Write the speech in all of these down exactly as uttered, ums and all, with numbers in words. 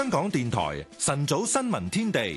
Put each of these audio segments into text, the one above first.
香港電台晨早新聞天地，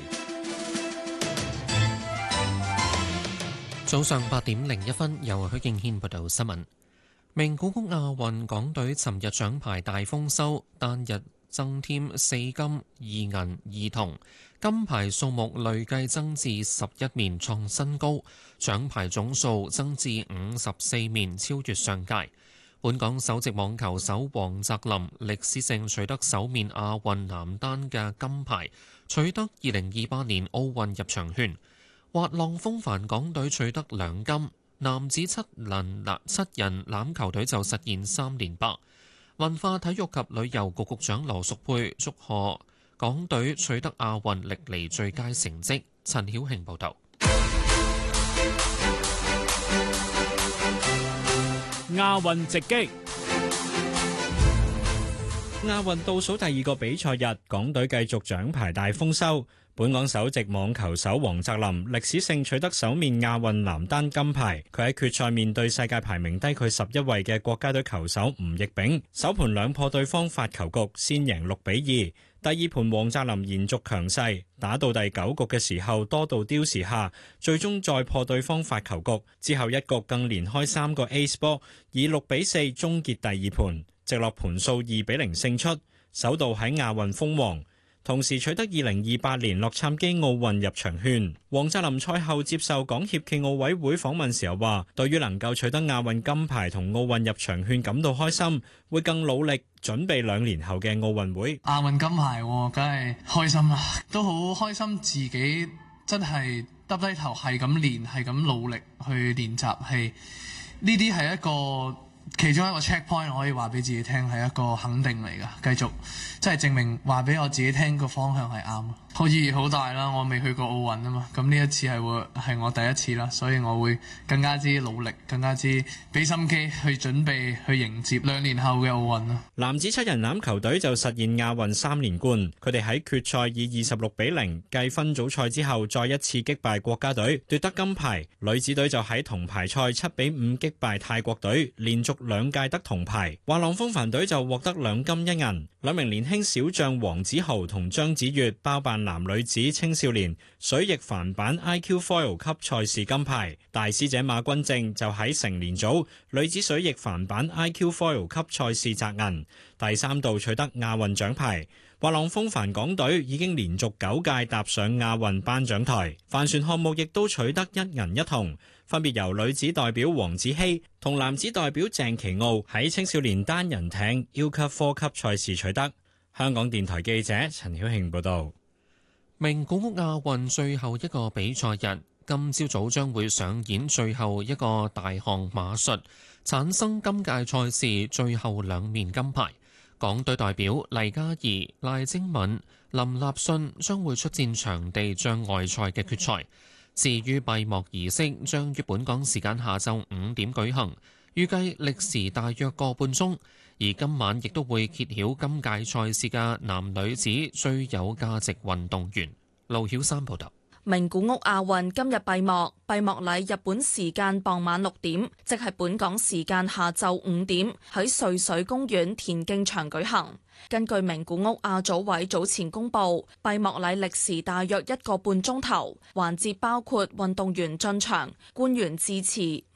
早上八點零一分，由許敬軒報道新聞。名古屋亞運港隊尋日獎牌大豐收，單日增添四金二銀二銅，金牌數目累計增至十一面，創新高，獎牌總數增至五十四面，超越上屆。本港首席網球手黃澤林歷史性取得首面亞運男單嘅金牌，取得二零二八年奧運入場券。滑浪風帆港隊取得兩金，男子七人七人欖球隊就實現三連霸。文化體育及旅遊局局長羅淑佩祝賀港隊取得亞運歷嚟最佳成績。陳曉慶報導。 亞運直擊。亞運倒數第二個比賽日，港隊繼續獎牌大豐收。本港首席網球手黃澤林歷史性取得首面亞運男單金牌。佢喺決賽面對世界排名低佢十一位嘅國家隊球手吳奕炳，首盤兩破對方發球局，先贏六比二。第二盤黃澤林延續強勢，打到第九局嘅時候多度丟時下，最終再破對方發球局，之後一局更連開三個 ace 波，以六比四終結第二盤，直落盤數二比零勝出，首度喺亞運封王。同時取得二零二八年洛杉磯奧運入場券。黃澤林賽後接受港協暨奧委會訪問時候話，對於能夠取得亞運金牌同奧運入場券感到開心，會更努力準備兩年後嘅奧運會。 亞運金牌，梗係開心啦，都好開心自己真係耷低頭係咁練，係咁努力去練習，係呢啲係一個其中一個 check point，可以話俾自己聽係一個肯定嚟㗎，繼續即係證明話俾我自己聽個方向係啱。好意義好大啦，我未去過奧運啊嘛，咁呢一次係會係我第一次啦，所以我會更加之努力，更加之俾心機去準備去迎接兩年後嘅奧運啦。 男子七人欖球隊就實現亞運三連冠，佢哋喺決賽以二十六比零繼分組賽之後再一次擊敗國家隊奪得金牌。女子隊就喺銅牌賽七比五擊敗泰國隊，連續兩屆得銅牌。滑浪風帆隊就獲得兩金一銀，兩名年輕小將黃子豪同張子悅包辦男女子青少年水翼帆板 I Q Foil 級賽事金牌。大師姐馬君正就喺成年組女子水翼帆板 I Q Foil 級賽事摘銀，第三度取得亞運獎牌。滑浪風帆港隊已經連續九屆踏上亞運頒獎台，帆船項目亦都取得一銀一銅，分別由女子代表黃子希同男子代表鄭奇奧喺青少年單人艇 U 級科級賽事取得。香港電台記者陳曉慶報道。 名古屋亞運最後一個比賽日，今朝早將會上演最後一個大項馬術，產生今屆賽事最後兩面金牌。港隊代表黎嘉怡、賴晶敏、林立信將會出戰場地障礙賽嘅決賽。至於閉幕儀式，將於本港時間下晝五點舉行，預計歷時大約個半鐘。而今晚亦都會揭曉今屆賽事嘅男女子最有價值運動員。盧曉山報道。 名古屋亞運今日閉幕，閉幕禮日本時間傍晚六點，即係本港時間下晝五點，喺瑞水公園田徑場舉行。根據名古屋亞組委早前公布，閉幕禮歷時大約一個半鐘頭，環節包括運動員進場、官員致辭、